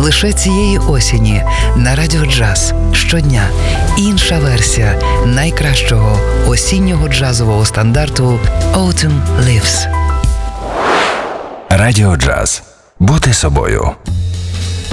Лише цієї осені на Радіо Джаз щодня інша версія найкращого осіннього джазового стандарту «Autumn Leaves». Радіо Джаз. Бути собою.